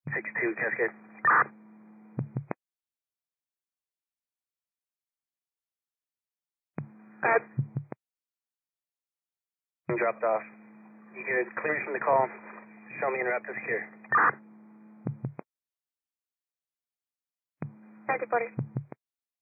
6-2, Cascade. Dropped off. You good? Clear from the call. Show me and wrap to secure. Roger, buddy.